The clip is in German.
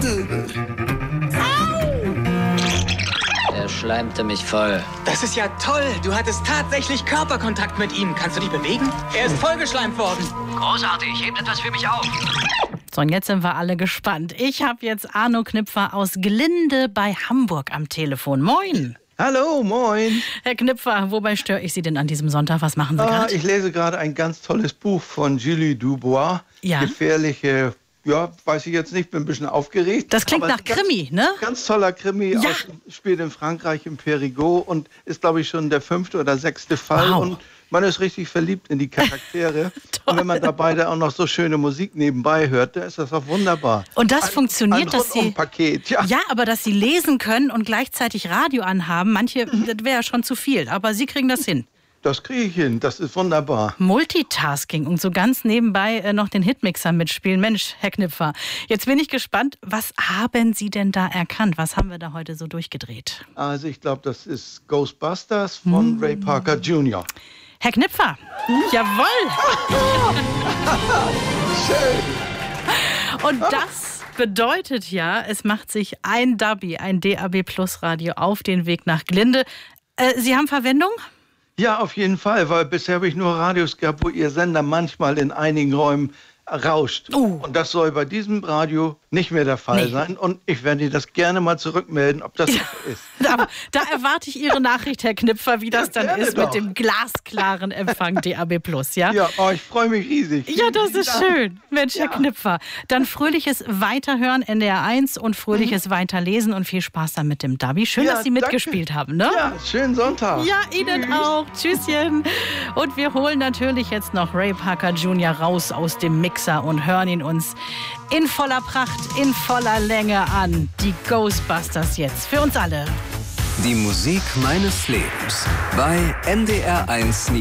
Er schleimte mich voll. Das ist ja toll. Du hattest tatsächlich Körperkontakt mit ihm. Kannst du dich bewegen? Er ist vollgeschleimt worden. Großartig, hebt etwas für mich auf. So, und jetzt sind wir alle gespannt. Ich habe jetzt Arno Knipfer aus Glinde bei Hamburg am Telefon. Moin. Hallo, moin. Herr Knipfer, wobei störe ich Sie denn an diesem Sonntag? Was machen Sie gerade? Ich lese gerade ein ganz tolles Buch von Julie Dubois. Ja. Gefährliche, weiß ich jetzt nicht, bin ein bisschen aufgeregt. Das klingt nach Krimi, ne? Ganz toller Krimi, Ja. spielt in Frankreich im Périgord und ist, glaube ich, schon der 5. oder 6. Fall. Wow. Und man ist richtig verliebt in die Charaktere. Und wenn man dabei da auch noch so schöne Musik nebenbei hört, dann ist das auch wunderbar. Und das funktioniert, dass Sie... Paket, ja. Ja, aber dass Sie lesen können und gleichzeitig Radio anhaben, manche, das wäre ja schon zu viel. Aber Sie kriegen das hin. Das kriege ich hin, das ist wunderbar. Multitasking und so ganz nebenbei noch den Hitmixer mitspielen. Mensch, Herr Knipfer, jetzt bin ich gespannt, was haben Sie denn da erkannt? Was haben wir da heute so durchgedreht? Also ich glaube, das ist Ghostbusters von Ray Parker Jr. Herr Knipfer, jawohl! Schön. Und das bedeutet ja, es macht sich ein Dabi, ein DAB Plus Radio auf den Weg nach Glinde. Sie haben Verwendung? Ja, auf jeden Fall, weil bisher habe ich nur Radios gehabt, wo Ihr Sender manchmal in einigen Räumen rauscht. Und das soll bei diesem Radio nicht mehr der Fall sein. Und ich werde Ihnen das gerne mal zurückmelden, ob das so ist. Aber da erwarte ich Ihre Nachricht, Herr Knipfer, wie das dann gerne ist doch. mit dem glasklaren Empfang DAB Plus, ja? Ja, ich freue mich riesig. Ja, das ist Vielen Dank. schön. Mensch, Herr Knipfer. Dann fröhliches Weiterhören NDR 1 und fröhliches Weiterlesen und viel Spaß dann mit dem Dabi. Schön, Ja, dass Sie mitgespielt haben, ne? Ja, schönen Sonntag. Ja, Ihnen auch. Tschüsschen. Und wir holen natürlich jetzt noch Ray Parker Jr. raus aus dem Mixer und hören ihn uns in voller Pracht, in voller Länge an. Die Ghostbusters jetzt. Für uns alle. Die Musik meines Lebens bei NDR 1